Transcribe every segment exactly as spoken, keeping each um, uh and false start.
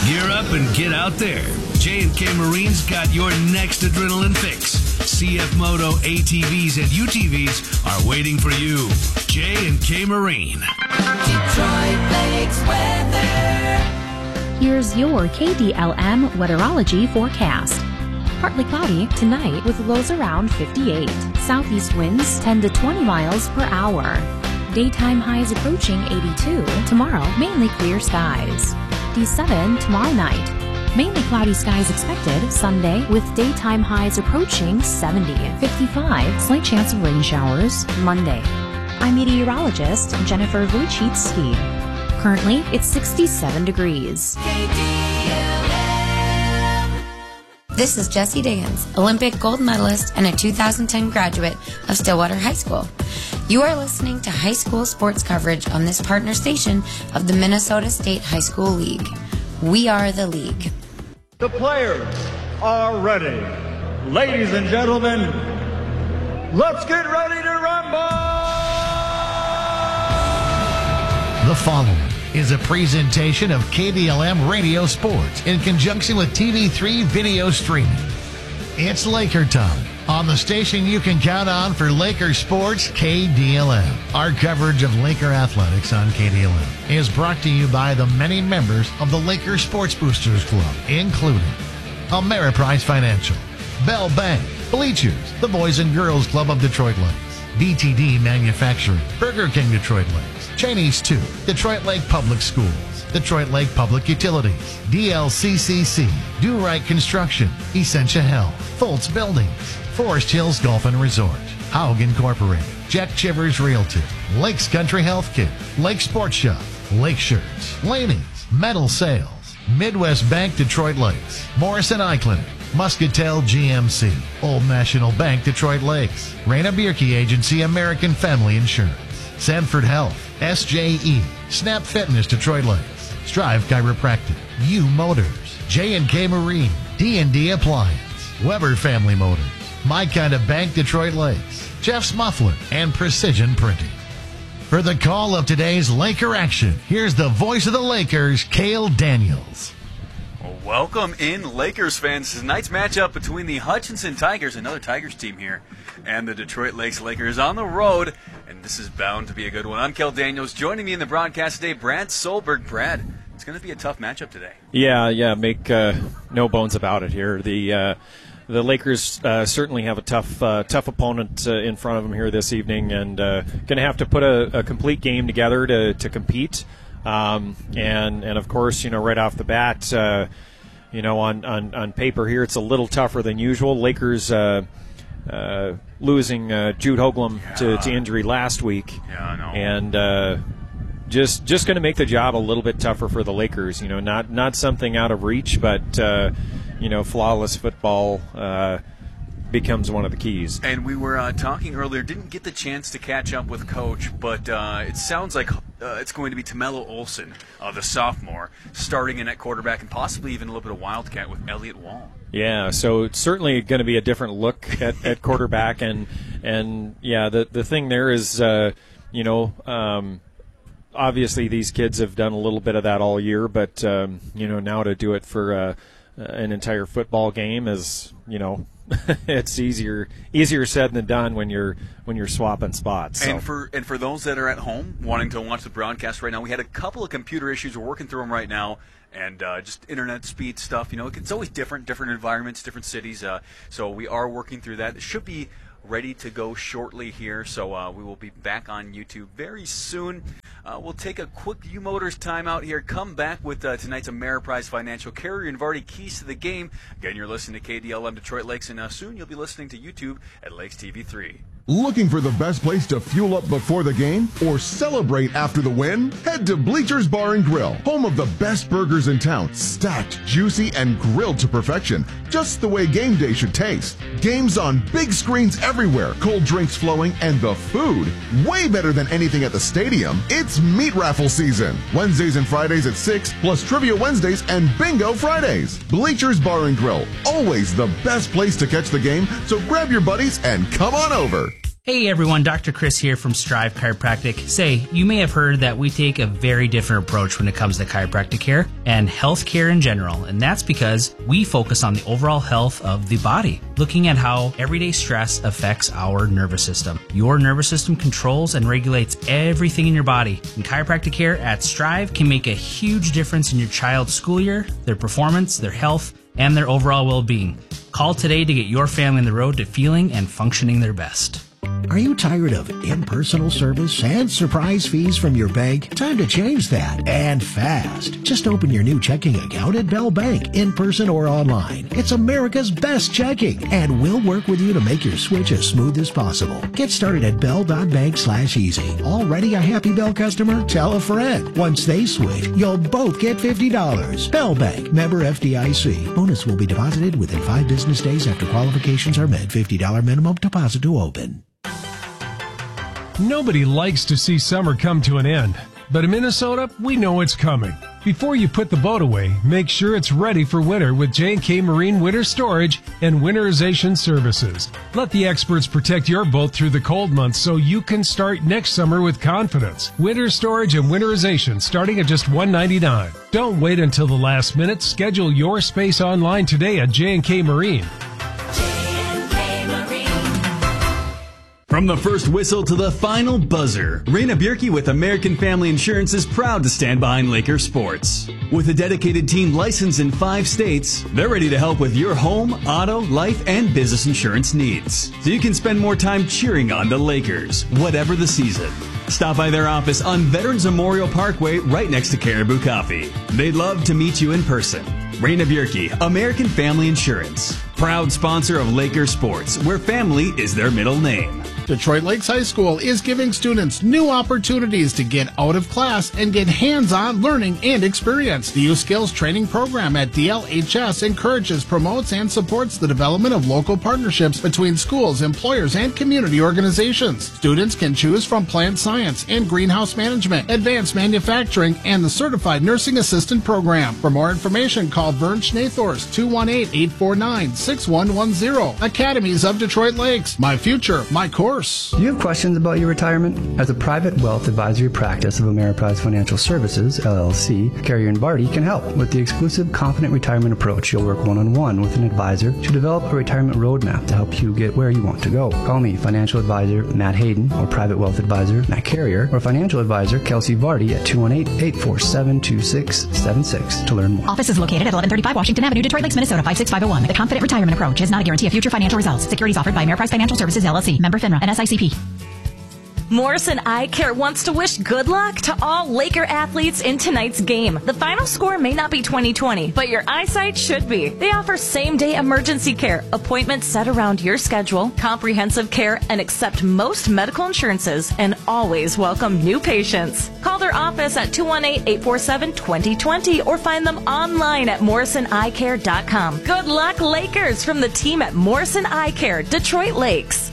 Gear up and get out there. J and K Marine's got your next adrenaline fix. C F Moto A T Vs and U T Vs are waiting for you. J and K Marine. Detroit Lakes weather. Here's your K D L M weatherology forecast. Partly cloudy tonight with lows around fifty-eight. Southeast winds ten to twenty miles per hour. Daytime highs approaching eighty-two. Tomorrow, mainly clear skies. D seven tomorrow night. Mainly cloudy skies expected Sunday with daytime highs approaching seventy. fifty-five, slight chance of rain showers Monday. I'm meteorologist Jennifer Wojcicki. Currently, it's sixty-seven degrees. K D L M. This is Jessie Diggins, Olympic gold medalist and a two thousand ten graduate of Stillwater High School. You are listening to high school sports coverage on this partner station of the Minnesota State High School League. We are the league. The players are ready. Ladies and gentlemen, let's get ready to rumble! The following is a presentation of K D L M Radio Sports in conjunction with T V three video streaming. It's Laker time on the station you can count on for Laker sports, K D L M. Our coverage of Laker athletics on K D L M is brought to you by the many members of the Laker Sports Boosters Club, including Ameriprise Financial, Bell Bank, Bleachers, the Boys and Girls Club of Detroit Lakes, B T D Manufacturing, Burger King Detroit Lakes, Chinese two, Detroit Lake Public Schools, Detroit Lake Public Utilities, D L C C C, Do Right Construction, Essentia Health, Foltz Buildings, Forest Hills Golf and Resort, Haug Incorporated, Jack Chivers Realty, Lakes Country Health Care, Lake Sports Shop, Lake Shirts, Laney's, Metal Sales, Midwest Bank Detroit Lakes, Morrison Eye Clinic, Muscatel G M C, Old National Bank Detroit Lakes, Raina Bierke Agency American Family Insurance, Sanford Health, S J E, Snap Fitness Detroit Lakes, Strive Chiropractic, U Motors, J and K Marine, D and D Appliance, Weber Family Motors, My Kind of Bank Detroit Lakes, Jeff's Muffler, and Precision Printing. For the call of today's Laker action, here's the voice of the Lakers, Cale Daniels. Well, welcome in, Lakers fans. Tonight's matchup between the Hutchinson Tigers, another Tigers team here, and the Detroit Lakes Lakers on the road, and this is bound to be a good one. I'm Cale Daniels. Joining me in the broadcast today, Brad Solberg. Brad, it's going to be a tough matchup today. Yeah, yeah, make uh, no bones about it here. The uh, the Lakers uh, certainly have a tough uh, tough opponent uh, in front of them here this evening, and uh, going to have to put a, a complete game together to, to compete. Um, and, and, of course, you know, right off the bat, uh, you know, on, on, on paper here, it's a little tougher than usual. Lakers uh, uh, losing uh, Jude Hoagland yeah. to, to injury last week. Yeah, I know. And uh, just just going to make the job a little bit tougher for the Lakers. You know, not, not something out of reach, but, uh, you know, flawless football uh becomes one of the keys. And we were uh, talking earlier, didn't get the chance to catch up with Coach, but uh, it sounds like uh, it's going to be Tamello Olson, uh, the sophomore, starting in at quarterback and possibly even a little bit of Wildcat with Elliot Wall. Yeah, so it's certainly going to be a different look at, at quarterback. And, and yeah, the, the thing there is, uh, you know, um, obviously these kids have done a little bit of that all year, but, um, you know, now to do it for uh, an entire football game is, you know, it's easier easier said than done when you're when you're swapping spots. So. And for and for those that are at home wanting to watch the broadcast right now, we had a couple of computer issues. We're working through them right now, and uh, just internet speed stuff. You know, it's always different, different environments, different cities. Uh, so we are working through that. It should be ready to go shortly here, so uh, we will be back on YouTube very soon. Uh, we'll take a quick U Motors timeout here, come back with uh, tonight's Ameriprise Financial Carrier and Vardy Keys to the Game. Again, you're listening to K D L M Detroit Lakes, and uh, soon you'll be listening to YouTube at Lakes T V three. Looking for the best place to fuel up before the game or celebrate after the win? Head to Bleachers Bar and Grill, home of the best burgers in town, stacked, juicy, and grilled to perfection, just the way game day should taste. Games on big screens everywhere, cold drinks flowing, and the food way better than anything at the stadium. It's meat raffle season. Wednesdays and Fridays at six, plus Trivia Wednesdays and Bingo Fridays. Bleachers Bar and Grill, always the best place to catch the game, so grab your buddies and come on over. Hey everyone, Doctor Chris here from Strive Chiropractic. Say, you may have heard that we take a very different approach when it comes to chiropractic care and health care in general, and that's because we focus on the overall health of the body, looking at how everyday stress affects our nervous system. Your nervous system controls and regulates everything in your body, and chiropractic care at Strive can make a huge difference in your child's school year, their performance, their health, and their overall well-being. Call today to get your family on the road to feeling and functioning their best. Are you tired of impersonal service and surprise fees from your bank? Time to change that, and fast. Just open your new checking account at Bell Bank, in person or online. It's America's best checking, and we'll work with you to make your switch as smooth as possible. Get started at bell.bank slash easy. Already a happy Bell customer? Tell a friend. Once they switch, you'll both get fifty dollars. Bell Bank, member F D I C. Bonus will be deposited within five business days after qualifications are met. fifty dollars minimum deposit to open. Nobody likes to see summer come to an end, but in Minnesota, we know it's coming. Before you put the boat away, make sure it's ready for winter with J and K Marine Winter Storage and Winterization Services. Let the experts protect your boat through the cold months so you can start next summer with confidence. Winter storage and winterization starting at just one hundred ninety-nine dollars. Don't wait until the last minute. Schedule your space online today at J and K Marine. From the first whistle to the final buzzer, Raina Bjerke with American Family Insurance is proud to stand behind Laker sports. With a dedicated team licensed in five states, they're ready to help with your home, auto, life, and business insurance needs. So you can spend more time cheering on the Lakers, whatever the season. Stop by their office on Veterans Memorial Parkway right next to Caribou Coffee. They'd love to meet you in person. Raina Bjerke, American Family Insurance. Proud sponsor of Laker Sports, where family is their middle name. Detroit Lakes High School is giving students new opportunities to get out of class and get hands-on learning and experience. The Youth Skills Training Program at D L H S encourages, promotes, and supports the development of local partnerships between schools, employers, and community organizations. Students can choose from plant science and greenhouse management, advanced manufacturing, and the Certified Nursing Assistant Program. For more information, call Vern Schnathorst, two one eight, eight four nine, six one one zero. Academies of Detroit Lakes. My future, my course. Do you have questions about your retirement? As a private wealth advisory practice of Ameriprise Financial Services, L L C, Carrier and Barty can help with the exclusive Confident Retirement Approach. You'll work one-on-one with an advisor to develop a retirement roadmap to help you get where you want to go. Call me, Financial Advisor Matt Hayden, or Private Wealth Advisor Matt Carrier, or Financial Advisor Kelsey Vardy at two one eight, eight four seven, two six seven six to learn more. Office is located at eleven thirty-five Washington Avenue, Detroit Lakes, Minnesota, five six five zero one. The Confident Retirement Approach is not a guarantee of future financial results. Securities offered by Ameriprise Financial Services, L L C, member FINRA, and S I C P. Morrison Eye Care wants to wish good luck to all Laker athletes in tonight's game. The final score may not be twenty twenty, but your eyesight should be. They offer same-day emergency care, appointments set around your schedule, comprehensive care, and accept most medical insurances, and always welcome new patients. Call their office at two one eight, eight four seven, two zero two zero or find them online at morrison eye care dot com. Good luck, Lakers, from the team at Morrison Eye Care, Detroit Lakes.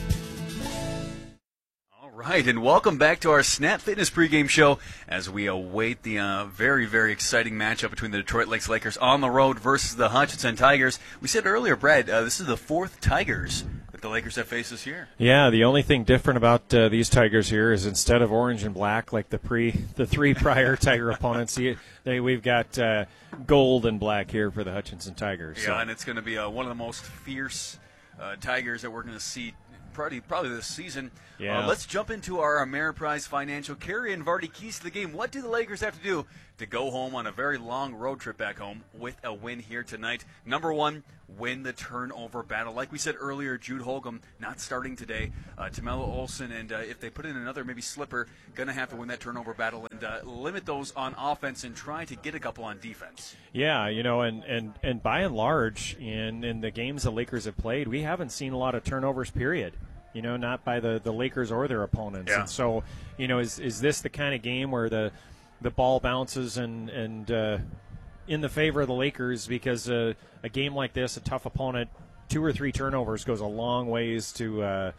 Right, and welcome back to our Snap Fitness pregame show as we await the uh, very, very exciting matchup between the Detroit Lakes Lakers on the road versus the Hutchinson Tigers. We said earlier, Brad, uh, this is the fourth Tigers that the Lakers have faced this year. Yeah, the only thing different about uh, these Tigers here is instead of orange and black like the pre the three prior Tiger opponents, they, we've got uh, gold and black here for the Hutchinson Tigers. Yeah, so. and it's going to be uh, one of the most fierce uh, Tigers that we're going to see Probably, probably this season. Yeah. Uh, let's jump into our Ameriprise Financial Carrier and Vardy keys to the game. What do the Lakers have to do to go home on a very long road trip back home with a win here tonight? Number one, win the turnover battle. Like we said earlier, Jude Holcomb not starting today. Uh, Tamela Olson, and uh, if they put in another maybe slipper, going to have to win that turnover battle and uh, limit those on offense and try to get a couple on defense. Yeah, you know, and, and, and by and large, in, in the games the Lakers have played, we haven't seen a lot of turnovers, period. You know, not by the, the Lakers or their opponents. Yeah. And so, you know, is is this the kind of game where the the ball bounces and, and uh, in the favor of the Lakers? Because uh, a game like this, a tough opponent, two or three turnovers goes a long ways to, uh,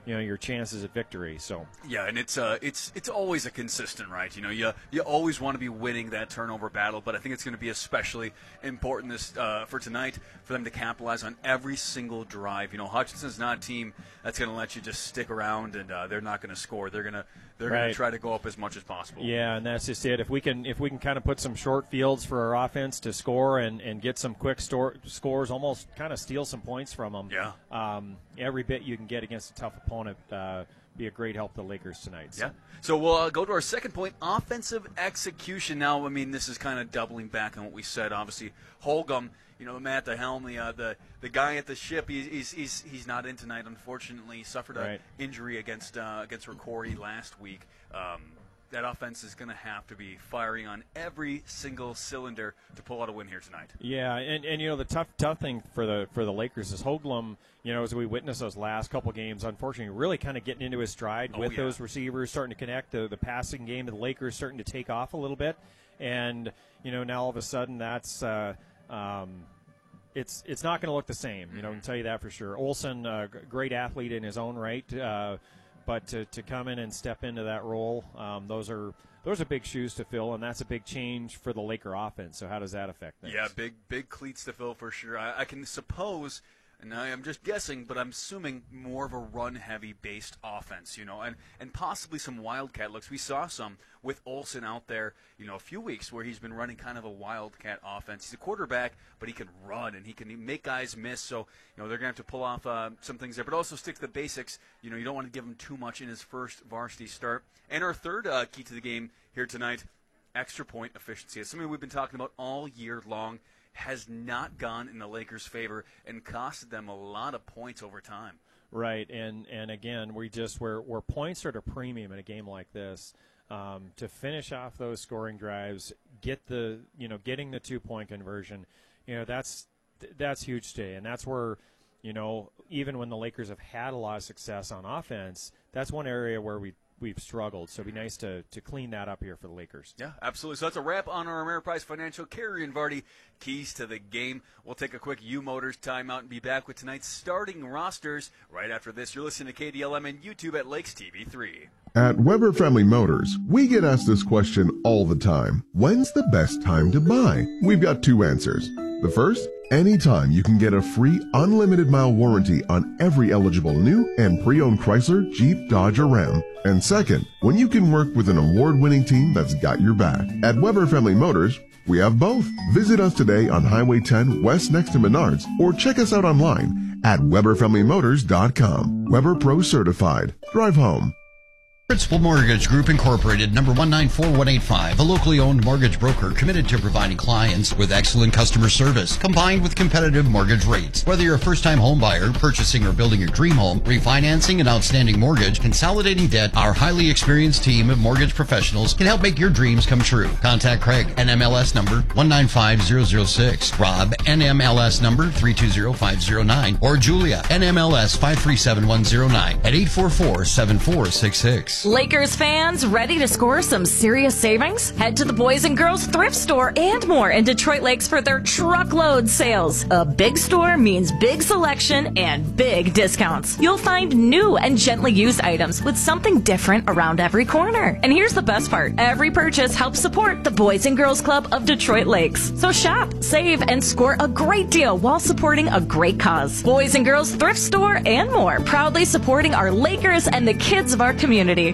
you know, your chances at victory. So yeah, and it's uh, it's it's always a consistent, right? You know, you you always want to be winning that turnover battle, but I think it's going to be especially important this uh, for tonight for them to capitalize on every single drive. You know, Hutchinson's not a team that's going to let you just stick around and uh, they're not going to score. They're going to they're Right. going to try to go up as much as possible. yeah, and that's just it. If we can if we can kind of put some short fields for our offense to score and, and get some quick store, scores, almost kind of steal some points from them. Yeah. Um, every bit you can get against a tough opponent uh, be a great help to the Lakers tonight. So. Yeah. So we'll uh, go to our second point, offensive execution. Now, I mean, this is kind of doubling back on what we said. Obviously, Holcomb, you know, Matt the helm, the uh, the, the guy at the ship, he's he's he's, he's not in tonight. Unfortunately, he suffered an Right. injury against uh, against Rocori last week. Um, that offense is going to have to be firing on every single cylinder to pull out a win here tonight. Yeah, and, and you know the tough tough thing for the for the Lakers is Hoagland, you know, as we witnessed those last couple games, unfortunately, really kind of getting into his stride Oh, with yeah. those receivers starting to connect. The the passing game of the Lakers starting to take off a little bit, and you know now all of a sudden that's uh, um, it's it's not going to look the same. You know, I can tell you that for sure. Olsen, uh, g- great athlete in his own right. Uh, But to, to come in and step into that role, um, those are those are big shoes to fill, and that's a big change for the Laker offense. So how does that affect things? Yeah, big big cleats to fill for sure. I, I can suppose, and I am just guessing, but I'm assuming more of a run-heavy based offense, you know, and, and possibly some wildcat looks. We saw some with Olsen out there, you know, a few weeks where he's been running kind of a wildcat offense. He's a quarterback, but he can run and he can make guys miss. So, you know, they're going to have to pull off uh, some things there, but also stick to the basics. You know, you don't want to give him too much in his first varsity start. And our third uh, key to the game here tonight, extra point efficiency. It's something we've been talking about all year long. Has not gone in the Lakers' favor and costed them a lot of points over time. Right, and and again, we just where where points are at a premium in a game like this, um, to finish off those scoring drives, get the you know getting the two point conversion, you know that's that's huge today, and that's where you know even when the Lakers have had a lot of success on offense, that's one area where we. We've struggled, so it'd be nice to, to clean that up here for the Lakers. Yeah, absolutely. So that's a wrap on our Ameriprise Financial Carrier and Vardy keys to the game. We'll take a quick U Motors timeout and be back with tonight's starting rosters right after this. You're listening to K D L M and YouTube at Lakes T V three. At Weber Family Motors, we get asked this question all the time. When's the best time to buy? We've got two answers. The first, anytime you can get a free unlimited mile warranty on every eligible new and pre-owned Chrysler, Jeep, Dodge, or Ram. And second, when you can work with an award-winning team that's got your back. At Weber Family Motors, we have both. Visit us today on Highway ten West next to Menards or check us out online at Weber Family Motors dot com. Weber Pro Certified. Drive home. Principal Mortgage Group Incorporated, number one nine four one eight five, a locally owned mortgage broker committed to providing clients with excellent customer service combined with competitive mortgage rates. Whether you're a first-time home buyer, purchasing or building your dream home, refinancing an outstanding mortgage, consolidating debt, our highly experienced team of mortgage professionals can help make your dreams come true. Contact Craig, N M L S number one nine five zero zero six, Rob, N M L S number three two zero five zero nine, or Julia, N M L S five three seven one zero nine at eight four four, seven four six six. Lakers fans ready to score some serious savings? Head to the Boys and Girls Thrift Store and more in Detroit Lakes for their truckload sales. A big store means big selection and big discounts. You'll find new and gently used items with something different around every corner. And here's the best part. Every purchase helps support the Boys and Girls Club of Detroit Lakes. So shop, save, and score a great deal while supporting a great cause. Boys and Girls Thrift Store and more, proudly supporting our Lakers and the kids of our community.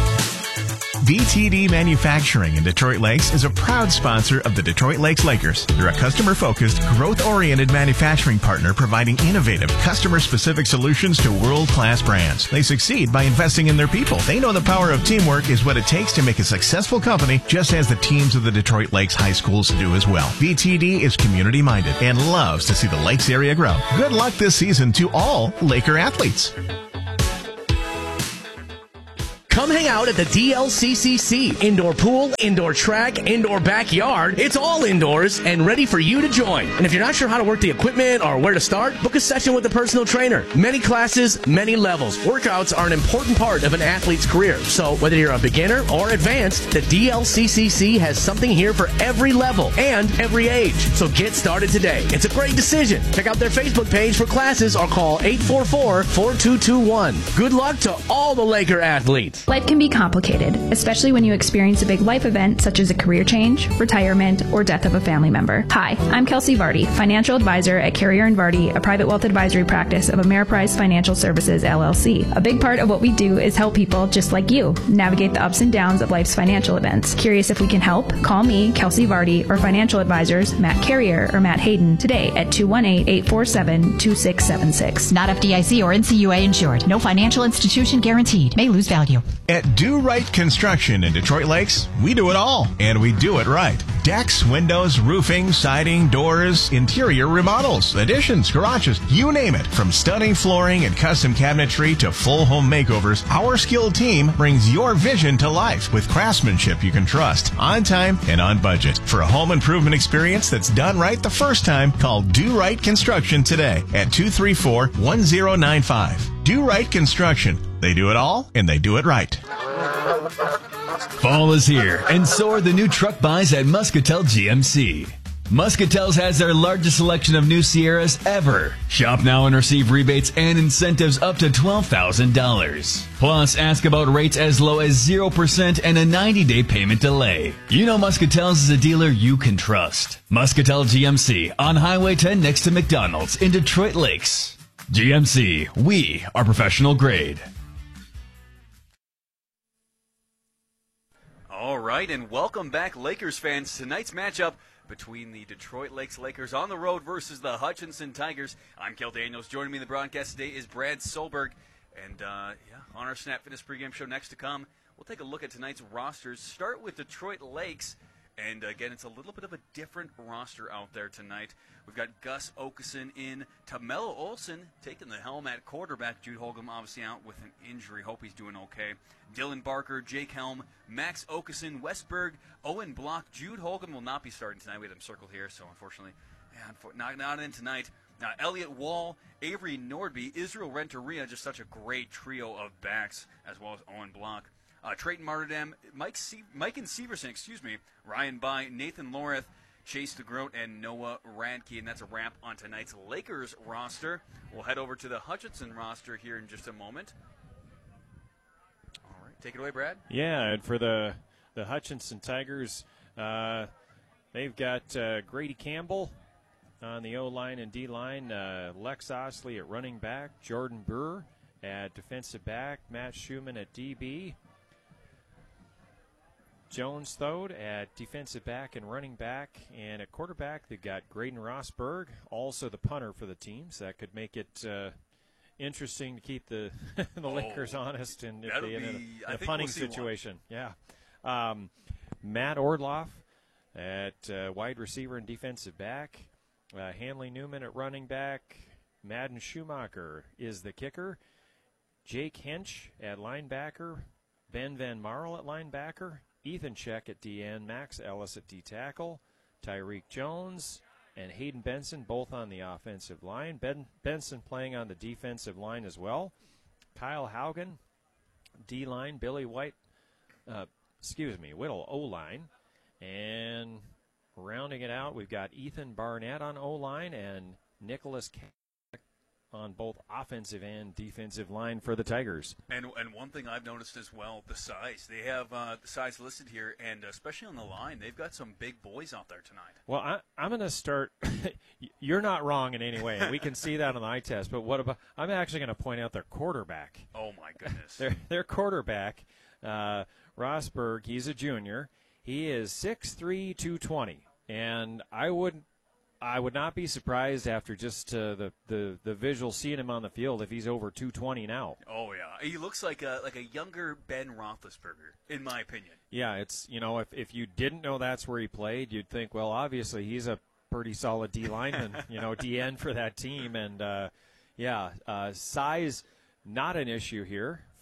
V T D Manufacturing in Detroit Lakes is a proud sponsor of the Detroit Lakes Lakers. They're a customer-focused, growth-oriented manufacturing partner providing innovative, customer-specific solutions to world-class brands. They succeed by investing in their people. They know the power of teamwork is what it takes to make a successful company, just as the teams of the Detroit Lakes High Schools do as well. V T D is community-minded and loves to see the Lakes area grow. Good luck this season to all Laker athletes. Come hang out at the D L C C C. Indoor pool, indoor track, indoor backyard. It's all indoors and ready for you to join. And if you're not sure how to work the equipment or where to start, book a session with a personal trainer. Many classes, many levels. Workouts are an important part of an athlete's career. So whether you're a beginner or advanced, the D L C C C has something here for every level and every age. So get started today. It's a great decision. Check out their Facebook page for classes or call eight four four, four two two one. Good luck to all the Laker athletes. Life can be complicated, especially when you experience a big life event such as a career change, retirement, or death of a family member. Hi, I'm Kelsey Vardy, financial advisor at Carrier and Vardy, a private wealth advisory practice of Ameriprise Financial Services, L L C. A big part of what we do is help people just like you navigate the ups and downs of life's financial events. Curious if we can help? Call me, Kelsey Vardy, or financial advisors Matt Carrier or Matt Hayden today at two one eight, eight four seven, two six seven six. Not F D I C or N C U A insured. No financial institution guaranteed. May lose value. At Do Right Construction in Detroit Lakes, we do it all, and we do it right. Decks, windows, roofing, siding, doors, interior remodels, additions, garages, you name it. From stunning flooring and custom cabinetry to full home makeovers, our skilled team brings your vision to life with craftsmanship you can trust, on time and on budget. For a home improvement experience that's done right the first time, call Do Right Construction today at two three four, one zero nine five. Do Right Construction. They do it all, and they do it right. Fall is here, and so are the new truck buys at Muscatel G M C. Muscatel's has their largest selection of new Sierras ever. Shop now and receive rebates and incentives up to twelve thousand dollars. Plus, ask about rates as low as zero percent and a ninety-day payment delay. You know Muscatel's is a dealer you can trust. Muscatel G M C on Highway ten next to McDonald's in Detroit Lakes. G M C, we are professional grade. All right, and welcome back, Lakers fans. Tonight's matchup between the Detroit Lakes Lakers on the road versus the Hutchinson Tigers. I'm Kel Daniels. Joining me in the broadcast today is Brad Solberg. And, uh, yeah, on our Snap Fitness pregame show next to come, we'll take a look at tonight's rosters. Start with Detroit Lakes. And, again, it's a little bit of a different roster out there tonight. We've got Gus Okeson in. Tamelo Olson taking the helm at quarterback. Jude Holcomb obviously out with an injury. Hope he's doing okay. Dylan Barker, Jake Helm, Max Okeson, Westberg, Owen Block. Jude Holcomb will not be starting tonight. We had him circled here, so unfortunately, yeah, not, not in tonight. Now, Elliot Wall, Avery Nordby, Israel Renteria, just such a great trio of backs, as well as Owen Block. Uh, Trayton Martyrdam, Mike Se- Mike and Severson, excuse me, Ryan By, Nathan Loreth, Chase DeGroat, and Noah Radke. And that's a wrap on tonight's Lakers roster. We'll head over to the Hutchinson roster here in just a moment. All right, take it away, Brad. Yeah, and for the, the Hutchinson Tigers, uh, they've got uh, Grady Campbell on the O-line and D-line, uh, Lex Osley at running back, Jordan Brewer at defensive back, Matt Schumann at D B, Jones Thode at defensive back and running back, and at quarterback they've got Graydon Rosberg, also the punter for the team, so that could make it uh, interesting to keep the the oh, Lakers honest and if they in a, a punting we'll situation. One. Yeah, um, Matt Orloff at uh, wide receiver and defensive back, uh, Hanley Newman at running back, Madden Schumacher is the kicker, Jake Hench at linebacker, Ben Van Marl at linebacker, Ethan Check at D N, Max Ellis at D tackle, Tyreek Jones and Hayden Benson both on the offensive line. Ben Benson playing on the defensive line as well. Kyle Haugen, D-line, Billy White, uh, excuse me, Whittle O-line. And rounding it out, we've got Ethan Barnett on O-line and Nicholas K on both offensive and defensive line for the Tigers. And and one thing I've noticed as well, the size. They have uh, the size listed here, and especially on the line, they've got some big boys out there tonight. Well, I, I'm going to start. You're not wrong in any way, and we can see that on the eye test. But what about? I'm actually going to point out their quarterback. Oh my goodness! their their quarterback, uh, Rosberg. He's a junior. He is six three, two twenty, and I wouldn't. I would not be surprised after just uh, the, the the visual seeing him on the field if he's over two twenty now. Oh yeah, he looks like a like a younger Ben Roethlisberger, in my opinion. Yeah, it's you know if if you didn't know that's where he played, you'd think well obviously he's a pretty solid D lineman, you know D N for that team, and uh, yeah, uh, size not an issue here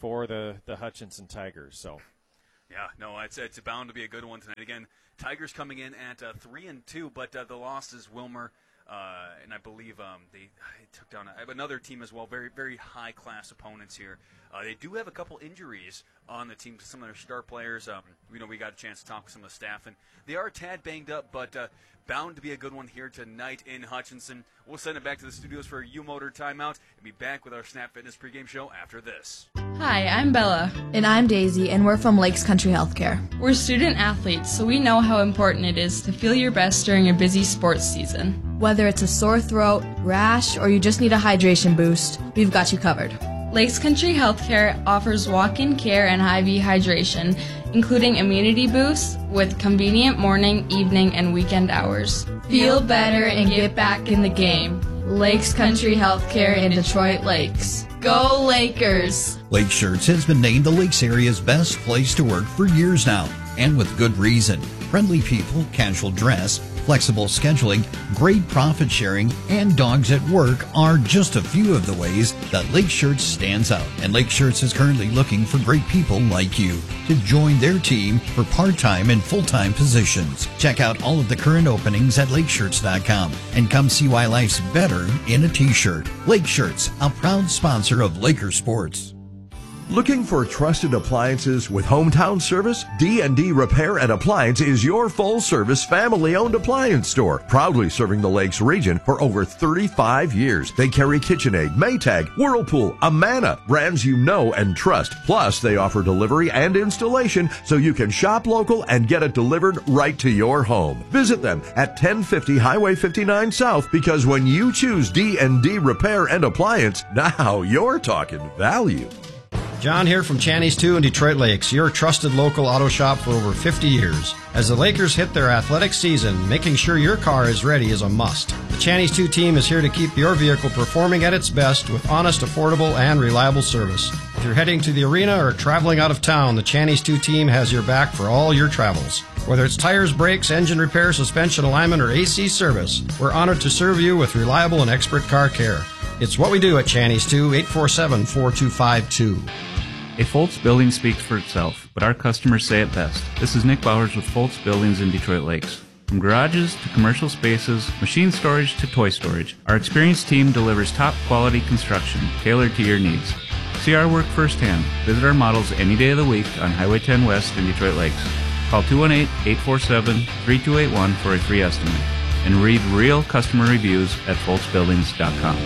for the, the Hutchinson Tigers. So, yeah, no, it's it's bound to be a good one tonight. Again, Tigers coming in at uh, three and two, but uh, the loss is Wilmer. Uh, and I believe um, they, they took down a, another team as well. Very, very high-class opponents here. Uh, they do have a couple injuries on the team to some of their star players. Um, you know, we got a chance to talk with some of the staff, and they are a tad banged up, but uh, bound to be a good one here tonight in Hutchinson. We'll send it back to the studios for a U-Motor timeout and be back with our Snap Fitness pregame show after this. Hi, I'm Bella. And I'm Daisy, and we're from Lakes Country Healthcare. We're student athletes, so we know how important it is to feel your best during a busy sports season. Whether it's a sore throat, rash, or you just need a hydration boost, we've got you covered. Lakes Country Healthcare offers walk-in care and I V hydration, including immunity boosts with convenient morning, evening, and weekend hours. Feel better and get back in the game. Lakes Country Healthcare in Detroit Lakes. Go Lakers! Lake Shirts has been named the Lakes area's best place to work for years now, and with good reason. Friendly people, casual dress, flexible scheduling, great profit sharing, and dogs at work are just a few of the ways that Lake Shirts stands out. And Lake Shirts is currently looking for great people like you to join their team for part-time and full-time positions. Check out all of the current openings at lake shirts dot com and come see why life's better in a t-shirt. Lake Shirts, a proud sponsor of Laker Sports. Looking for trusted appliances with hometown service? D and D Repair and Appliance is your full-service, family-owned appliance store, proudly serving the Lakes region for over thirty-five years. They carry KitchenAid, Maytag, Whirlpool, Amana, brands you know and trust. Plus, they offer delivery and installation so you can shop local and get it delivered right to your home. Visit them at ten fifty Highway fifty-nine South, because when you choose D and D Repair and Appliance, now you're talking value. John here from Channy's two in Detroit Lakes, your trusted local auto shop for over fifty years. As the Lakers hit their athletic season, making sure your car is ready is a must. The Channy's two team is here to keep your vehicle performing at its best with honest, affordable, and reliable service. If you're heading to the arena or traveling out of town, the Channy's two team has your back for all your travels. Whether it's tires, brakes, engine repair, suspension alignment, or A C service, we're honored to serve you with reliable and expert car care. It's what we do at Channy's two, eight four seven, four two five two. A Foltz building speaks for itself, but our customers say it best. This is Nick Bowers with Foltz Buildings in Detroit Lakes. From garages to commercial spaces, machine storage to toy storage, our experienced team delivers top quality construction tailored to your needs. See our work firsthand. Visit our models any day of the week on Highway ten West in Detroit Lakes. Call two one eight, eight four seven, three two eight one for a free estimate. And read real customer reviews at foltz buildings dot com.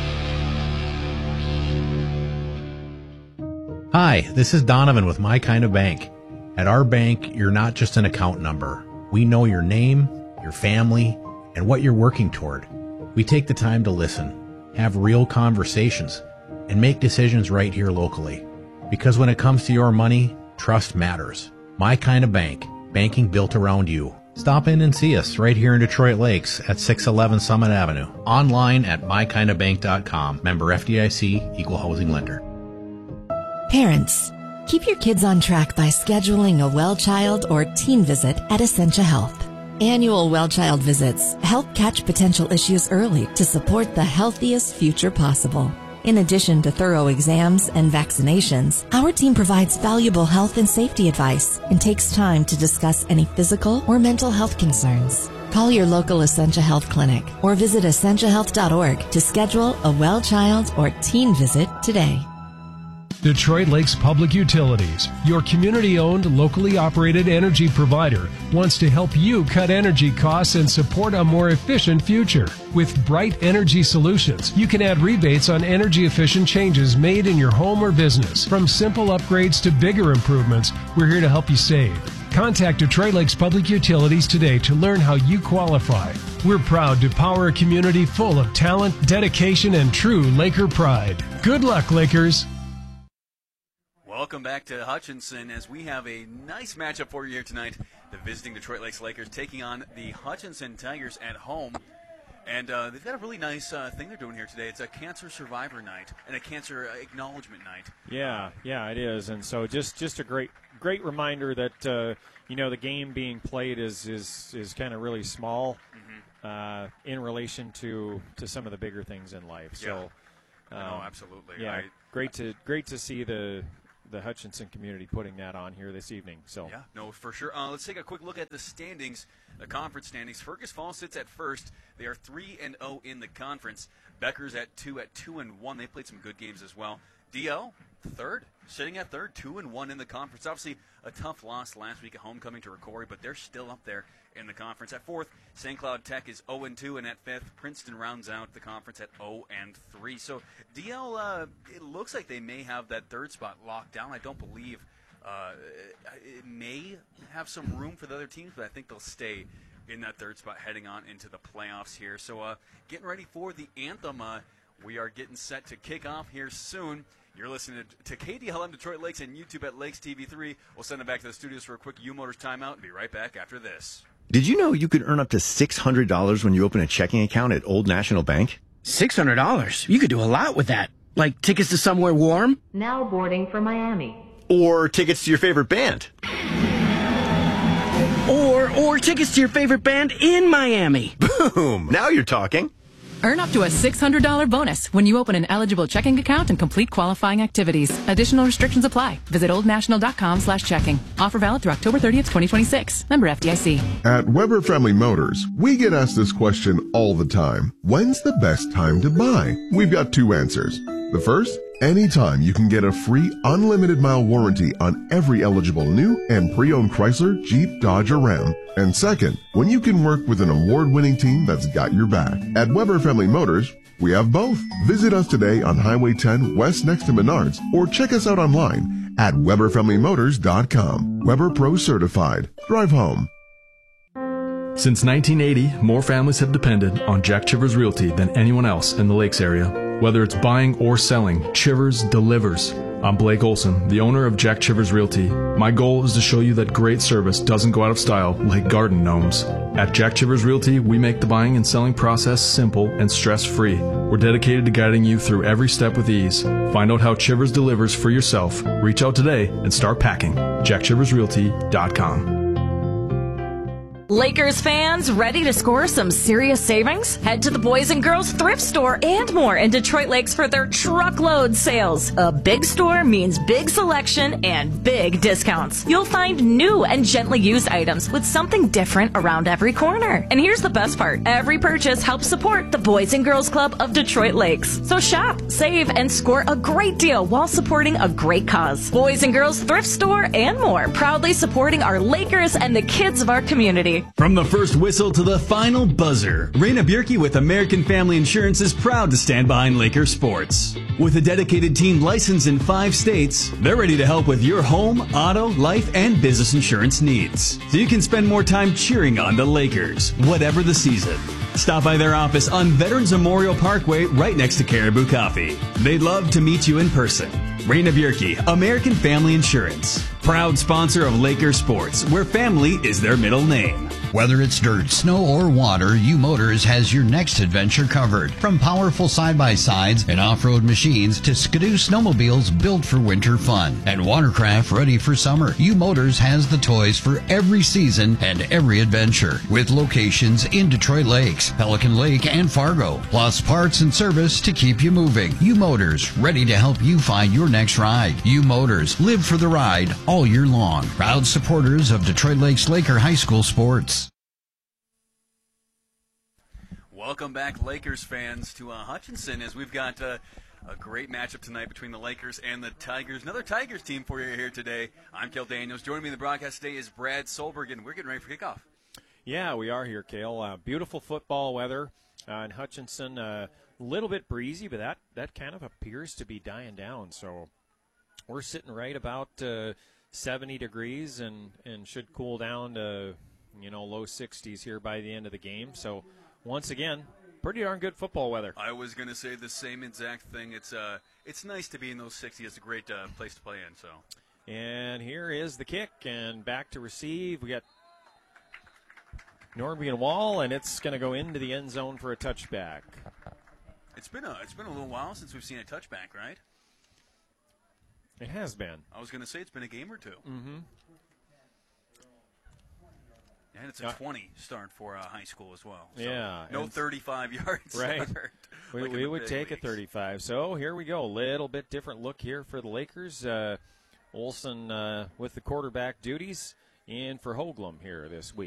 Hi, this is Donovan with My Kind of Bank. At our bank, you're not just an account number. We know your name, your family, and what you're working toward. We take the time to listen, have real conversations, and make decisions right here locally. Because when it comes to your money, trust matters. My Kind of Bank, banking built around you. Stop in and see us right here in Detroit Lakes at six eleven Summit Avenue. Online at my kind of bank dot com. Member F D I C, Equal Housing Lender. Parents, keep your kids on track by scheduling a well child or teen visit at Essentia Health. Annual well child visits help catch potential issues early to support the healthiest future possible. In addition to thorough exams and vaccinations, our team provides valuable health and safety advice and takes time to discuss any physical or mental health concerns. Call your local Essentia Health clinic or visit essentia health dot org to schedule a well child or teen visit today. Detroit Lakes Public Utilities, your community-owned, locally operated energy provider, wants to help you cut energy costs and support a more efficient future. With Bright Energy Solutions, you can add rebates on energy-efficient changes made in your home or business. From simple upgrades to bigger improvements, we're here to help you save. Contact Detroit Lakes Public Utilities today to learn how you qualify. We're proud to power a community full of talent, dedication, and true Laker pride. Good luck, Lakers! Welcome back to Hutchinson as we have a nice matchup for you here tonight. The visiting Detroit Lakes Lakers taking on the Hutchinson Tigers at home. And uh, they've got a really nice uh, thing they're doing here today. It's a Cancer Survivor Night and a Cancer Acknowledgement Night. Yeah, yeah, it is. And so just, just a great great reminder that, uh, you know, the game being played is is, is kind of really small mm-hmm. uh, in relation to, to some of the bigger things in life. So, yeah. um, no, absolutely. Yeah, I, great to great to see the the Hutchinson community putting that on here this evening. So yeah, no, for sure. Uh, let's take a quick look at the standings, the conference standings. Fergus Falls sits at first. They are three and zero in the conference. Becker's at two at two and one. They played some good games as well. D L third, sitting at third, two and one in the conference. Obviously, a tough loss last week at homecoming to Rocori, but they're still up there in the conference. At fourth, Saint Cloud Tech is zero and two, and at fifth, Princeton rounds out the conference at zero and three. So D L, uh, it looks like they may have that third spot locked down. I don't believe uh, it may have some room for the other teams, but I think they'll stay in that third spot heading on into the playoffs here. So uh, getting ready for the anthem. Uh, we are getting set to kick off here soon. You're listening to K D L M Detroit Lakes and YouTube at Lakes T V three. We'll send it back to the studios for a quick U-Motors timeout and be right back after this. Did you know you could earn up to six hundred dollars when you open a checking account at Old National Bank? six hundred dollars? You could do a lot with that. Like tickets to somewhere warm? Now boarding for Miami. Or tickets to your favorite band? Or, or tickets to your favorite band in Miami. Boom! Now you're talking. Earn up to a six hundred dollars bonus when you open an eligible checking account and complete qualifying activities. Additional restrictions apply. Visit oldnational.com slash checking. Offer valid through October thirtieth, twenty twenty-six. Member F D I C. At Weber Family Motors, we get asked this question all the time. When's the best time to buy? We've got two answers. The first, anytime you can get a free unlimited mile warranty on every eligible new and pre-owned Chrysler, Jeep, Dodge, or Ram. And second, when you can work with an award-winning team that's got your back. At Weber Family Motors, we have both. Visit us today on Highway ten West next to Menards, or check us out online at weber family motors dot com. Weber Pro Certified. Drive home. Since nineteen eighty, more families have depended on Jack Chivers Realty than anyone else in the Lakes area. Whether it's buying or selling, Chivers delivers. I'm Blake Olson, the owner of Jack Chivers Realty. My goal is to show you that great service doesn't go out of style like garden gnomes. At Jack Chivers Realty, we make the buying and selling process simple and stress-free. We're dedicated to guiding you through every step with ease. Find out how Chivers delivers for yourself. Reach out today and start packing. jack chivers realty dot com. Lakers fans, ready to score some serious savings? Head to the Boys and Girls Thrift Store and more in Detroit Lakes for their truckload sales. A big store means big selection and big discounts. You'll find new and gently used items with something different around every corner. And here's the best part. Every purchase helps support the Boys and Girls Club of Detroit Lakes. So shop, save, and score a great deal while supporting a great cause. Boys and Girls Thrift Store and more, proudly supporting our Lakers and the kids of our community. From the first whistle to the final buzzer, Raina Bjerke with American Family Insurance is proud to stand behind Laker sports. With a dedicated team licensed in five states, they're ready to help with your home, auto, life, and business insurance needs. So you can spend more time cheering on the Lakers, whatever the season. Stop by their office on Veterans Memorial Parkway right next to Caribou Coffee. They'd love to meet you in person. Raina Bjerke, American Family Insurance. Proud sponsor of Laker Sports, where family is their middle name. Whether it's dirt, snow, or water, U-Motors has your next adventure covered. From powerful side-by-sides and off-road machines to Skidoo snowmobiles built for winter fun and watercraft ready for summer, U-Motors has the toys for every season and every adventure. With locations in Detroit Lakes, Pelican Lake, and Fargo, plus parts and service to keep you moving. U-Motors, ready to help you find your next ride. U-Motors, live for the ride all year long. Proud supporters of Detroit Lakes Laker High School sports. Welcome back, Lakers fans, to uh, Hutchinson, as we've got uh, a great matchup tonight between the Lakers and the Tigers. Another Tigers team for you here today. I'm Kel Daniels. Joining me in the broadcast today is Brad Solberg, and we're getting ready for kickoff. Yeah, we are here, Cale. Uh, beautiful football weather uh, in Hutchinson. A uh, little bit breezy, but that, that kind of appears to be dying down. So we're sitting right about uh, seventy degrees and, and should cool down to, you know, low sixties here by the end of the game. So once again, pretty darn good football weather. I was going to say the same exact thing. It's uh, it's nice to be in those sixties. It's a great uh, place to play in. So, and here is the kick, and back to receive. We got Norby Wall, and it's going to go into the end zone for a touchback. It's been a it's been a little while since we've seen a touchback, right? It has been. I was going to say it's been a game or two. Mm-hmm. And it's a twenty start for uh, high school as well. So yeah. No thirty-five yards right. start. We, like we would take leagues. a thirty-five. So here we go. A little bit different look here for the Lakers. Uh, Olson uh, with the quarterback duties in for Hoagland here this week.